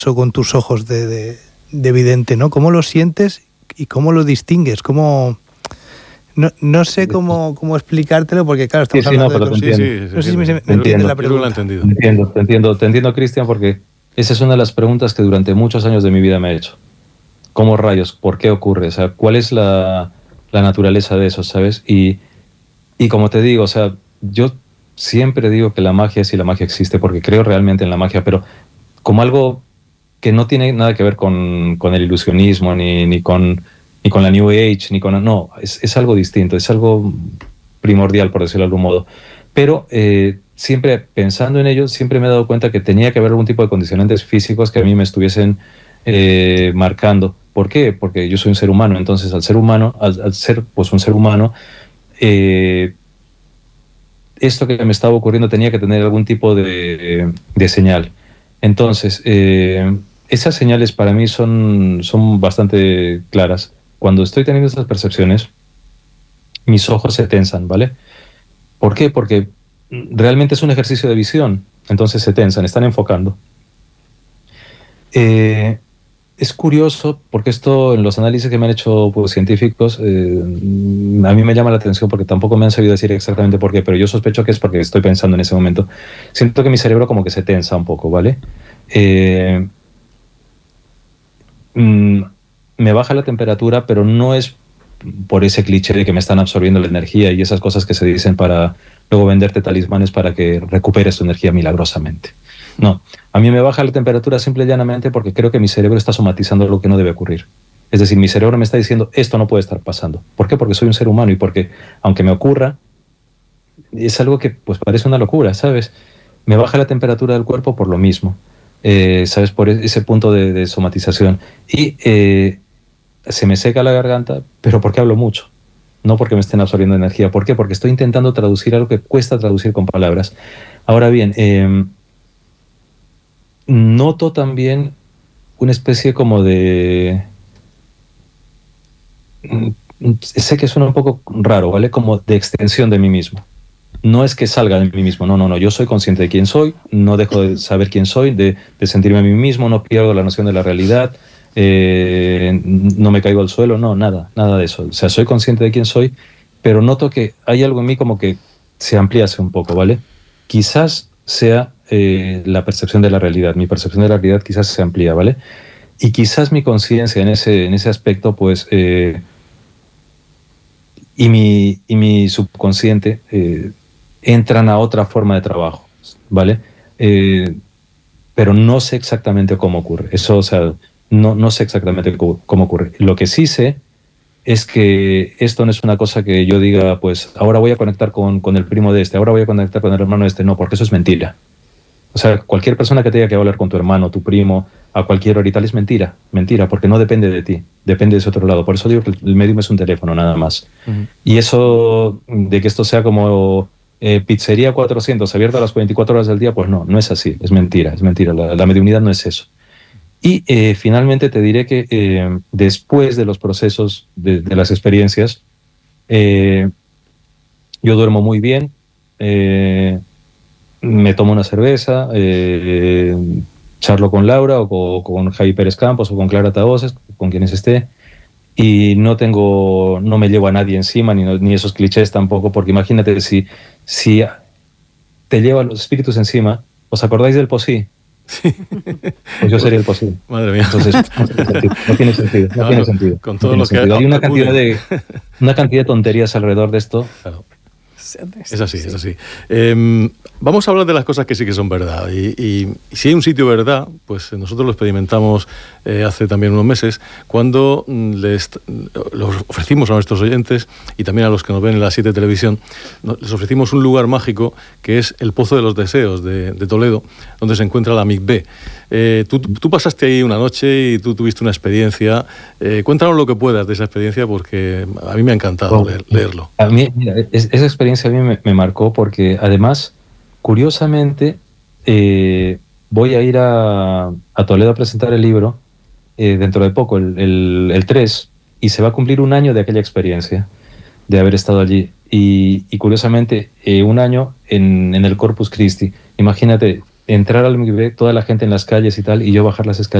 o con tus ojos de vidente, ¿no? ¿Cómo lo sientes y cómo lo distingues? ¿Cómo...? No sé cómo explicártelo, porque claro, estamos hablando de cosas. No sé si me entiendes la pregunta. Te entiendo, Cristian, porque esa es una de las preguntas que durante muchos años de mi vida me he hecho. ¿Cómo rayos? ¿Por qué ocurre? O sea, ¿cuál es la naturaleza de eso, sabes? Y como te digo, o sea, yo siempre digo que la magia, sí, la magia existe, porque creo realmente en la magia, pero como algo que no tiene nada que ver con el ilusionismo, ni con la New Age, no, es algo distinto, es algo primordial, por decirlo de algún modo. Pero siempre pensando en ello, siempre me he dado cuenta que tenía que haber algún tipo de condicionantes físicos que a mí me estuviesen marcando. ¿Por qué? Porque yo soy un ser humano, entonces al ser pues un ser humano, esto que me estaba ocurriendo tenía que tener algún tipo de señal. Entonces, esas señales para mí son bastante claras. Cuando estoy teniendo estas percepciones, mis ojos se tensan, ¿vale? ¿Por qué? Porque realmente es un ejercicio de visión, entonces se tensan, están enfocando. Es curioso porque esto en los análisis que me han hecho pues, científicos, a mí me llama la atención porque tampoco me han sabido decir exactamente por qué, pero yo sospecho que es porque estoy pensando en ese momento. Siento que mi cerebro como que se tensa un poco, ¿vale? Me baja la temperatura, pero no es por ese cliché de que me están absorbiendo la energía y esas cosas que se dicen para luego venderte talismanes para que recuperes tu energía milagrosamente. No, a mí me baja la temperatura simple y llanamente porque creo que mi cerebro está somatizando lo que no debe ocurrir. Es decir, mi cerebro me está diciendo, esto no puede estar pasando. ¿Por qué? Porque soy un ser humano y porque, aunque me ocurra, es algo que pues parece una locura, ¿sabes? Me baja la temperatura del cuerpo por lo mismo, ¿sabes? Por ese punto de somatización. Y se me seca la garganta, pero porque hablo mucho. No porque me estén absorbiendo energía. ¿Por qué? Porque estoy intentando traducir algo que cuesta traducir con palabras. Ahora bien, noto también una especie como de... Sé que suena un poco raro, ¿vale? Como de extensión de mí mismo. No es que salga de mí mismo, no. Yo soy consciente de quién soy, no dejo de saber quién soy, de sentirme a mí mismo, no pierdo la noción de la realidad, no me caigo al suelo, no, nada de eso. O sea, soy consciente de quién soy, pero noto que hay algo en mí como que se ampliase un poco, ¿vale? Quizás sea la percepción de la realidad, mi percepción de la realidad quizás se amplía, ¿vale? Y quizás mi conciencia en ese aspecto, pues, y mi subconsciente entran a otra forma de trabajo, ¿vale? Pero no sé exactamente cómo ocurre. Eso, o sea, no sé exactamente cómo ocurre. Lo que sí sé es que esto no es una cosa que yo diga, pues, ahora voy a conectar con el primo de este, ahora voy a conectar con el hermano de este. No, porque eso es mentira. O sea, cualquier persona que te diga que va a hablar con tu hermano, tu primo, a cualquier hora y tal, es mentira, porque no depende de ti, depende de ese otro lado. Por eso digo que el medium es un teléfono, nada más. Y eso de que esto sea como pizzería 400, abierta a las 24 horas del día, pues no es así, es mentira. La mediunidad no es eso. Y finalmente te diré que después de los procesos, de las experiencias, yo duermo muy bien, me tomo una cerveza, charlo con Laura o con Javi Pérez Campos o con Clara Taoses, con quienes esté, y no me llevo a nadie encima, ni esos clichés tampoco, porque imagínate si te llevan los espíritus encima. ¿Os acordáis del Posí? Sí. Pues yo sería el Posí. Madre mía. Entonces, no tiene sentido. Con todo lo que hay una cantidad de tonterías alrededor de esto. Claro. Es así. Vamos a hablar de las cosas que sí que son verdad. Y si hay un sitio verdad, pues nosotros lo experimentamos hace también unos meses, cuando los ofrecimos a nuestros oyentes y también a los que nos ven en la 7 Televisión, les ofrecimos un lugar mágico que es el Pozo de los Deseos de Toledo, donde se encuentra la MICB. Tú pasaste ahí una noche y tú tuviste una experiencia. Cuéntanos lo que puedas de esa experiencia, porque a mí me ha encantado leerlo. A mí, mira, esa experiencia a mí me marcó porque además, curiosamente, voy a ir a Toledo a presentar el libro dentro de poco, el 3, y se va a cumplir un año de aquella experiencia, de haber estado allí. Y curiosamente, un año en el Corpus Christi. Imagínate, entrar al MIBEC, toda la gente en las calles y tal, y yo bajar las escaleras